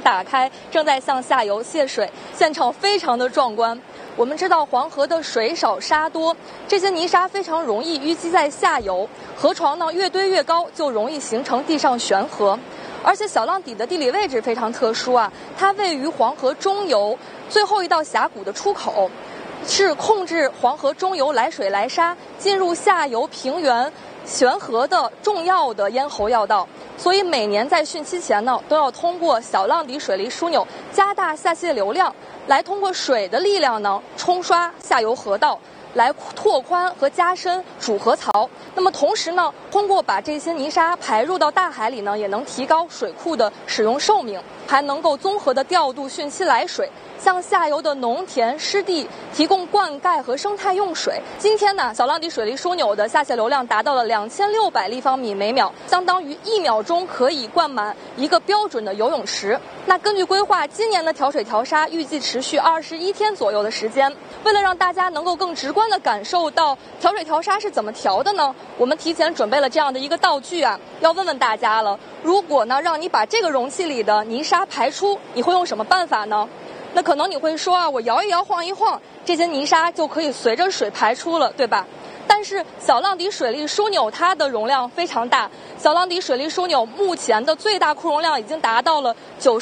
打开，正在向下游泄水，现场非常的壮观。我们知道黄河的水少沙多，这些泥沙非常容易淤积在下游，河床呢越堆越高，就容易形成地上悬河。而且小浪底的地理位置非常特殊啊，它位于黄河中游最后一道峡谷的出口，是控制黄河中游来水来沙进入下游平原悬河的重要的咽喉要道。所以每年在汛期前呢，都要通过小浪底水利枢纽加大下泄流量，来通过水的力量呢冲刷下游河道，来拓宽和加深主河槽。那么同时呢，通过把这些泥沙排入到大海里呢，也能提高水库的使用寿命，还能够综合的调度汛期来水，向下游的农田湿地提供灌溉和生态用水。今天呢，小浪底水利枢纽的下泄流量达到了2600立方米每秒，相当于1秒钟可以灌满一个标准的游泳池。那根据规划，今年的调水调沙预计持续21天左右的时间。为了让大家能够更直观地感受到调水调沙是怎么调的呢，我们提前准备了这样的一个道具啊，要问问大家了，如果呢让你把这个容器里的泥沙排出，你会用什么办法呢？那可能你会说啊，我摇一摇晃一晃，这些泥沙就可以随着水排出了，对吧？但是小浪底水利枢纽它的容量非常大，小浪底水利枢纽目前的最大库容量已经达到了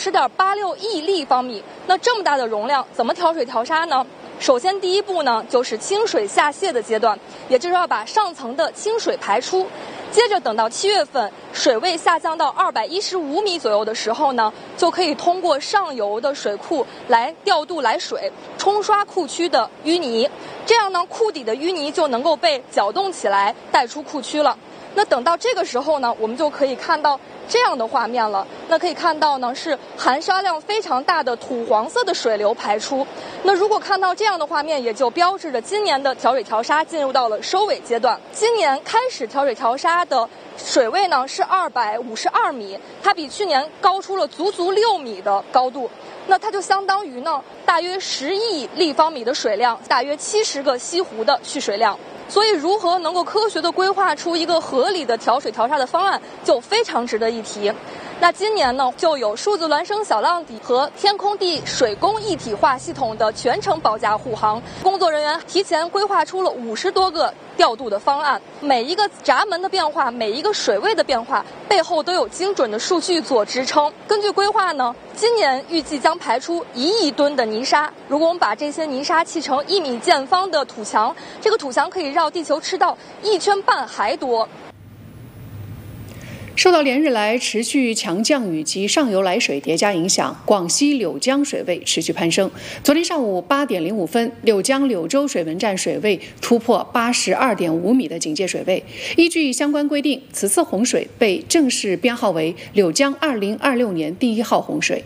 90.86亿立方米。那这么大的容量，怎么调水调沙呢？首先第一步呢，就是清水下泄的阶段，也就是要把上层的清水排出。接着等到7月份，水位下降到215米左右的时候呢，就可以通过上游的水库来调度来水，冲刷库区的淤泥。这样呢，库底的淤泥就能够被搅动起来，带出库区了。那等到这个时候呢，我们就可以看到这样的画面了。那可以看到呢，是含沙量非常大的土黄色的水流排出。那如果看到这样的画面，也就标志着今年的调水调沙进入到了收尾阶段。今年开始调水调沙的水位呢是252米，它比去年高出了足足6米的高度。那它就相当于呢大约10亿立方米的水量，大约70个西湖的蓄水量。所以如何能够科学地规划出一个合理的调水调沙的方案，就非常值得一提。那今年呢，就有数字孪生小浪底和天空地水工一体化系统的全程保驾护航，工作人员提前规划出了50多个调度的方案，每一个闸门的变化，每一个水位的变化，背后都有精准的数据做支撑。根据规划呢，今年预计将排出1亿吨的泥沙。如果我们把这些泥沙砌成1米见方的土墙，这个土墙可以绕地球赤道1圈半还多。 受到连日来持续强降雨及上游来水叠加影响，广西柳江水位持续攀升。昨天上午8点05分，柳江柳州水文站水位突破82.5米的警戒水位。依据相关规定，此次洪水被正式编号为柳江2026年第1号洪水。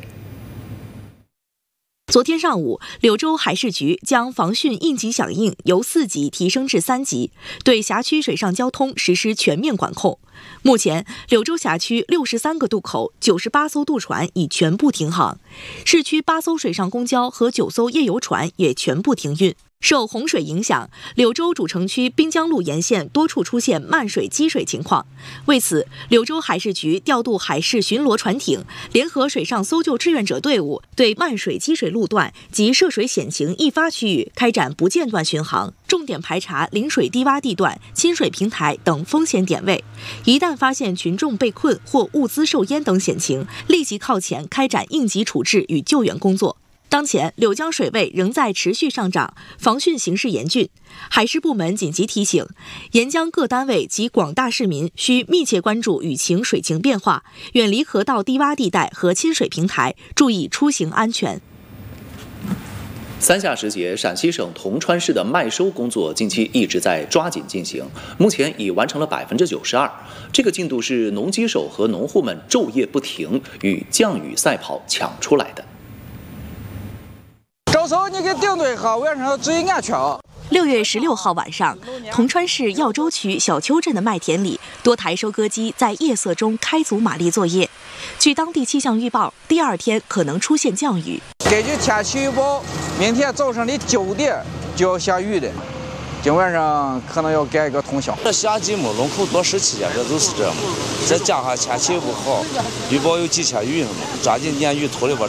昨天上午，柳州海事局将防汛应急响应由4级提升至3级，对辖区水上交通实施全面管控。目前，柳州辖区63个渡口、98艘渡船已全部停航，市区8艘水上公交和9艘夜游船也全部停运。受洪水影响，柳州主城区滨江路沿线多处出现漫水积水情况。为此，柳州海事局调度海事巡逻船艇，联合水上搜救志愿者队伍，对漫水积水路段及涉水险情易发区域开展不间断巡航，重点排查临水低洼地段、亲水平台等风险点位。一旦发现群众被困或物资受淹等险情，立即靠前开展应急处置与救援工作。当前，柳江水位仍在持续上涨，防汛形势严峻。海事部门紧急提醒，沿江各单位及广大市民需密切关注雨情水情变化，远离河道低洼地带和亲水平台，注意出行安全。 三下时节，陕西省铜川市的麦收工作近期一直在抓紧进行，目前已完成了92%。这个进度是农机手和农户们昼夜不停与降雨赛跑抢出来的。 早晨你给定对好，晚上注意安全。 6月16号晚上，铜川市耀州区小丘镇的麦田里，多台收割机在夜色中开足马力作业。据当地气象预报，第2天可能出现降雨。 根据天气预报，明天早上的9点就要下雨的，今晚上可能要改一个通宵。 这夏季嘛，龙口多湿气呀，这都是这样嘛。再加上天气不好，预报有几天雨什么，抓紧撵雨头里边。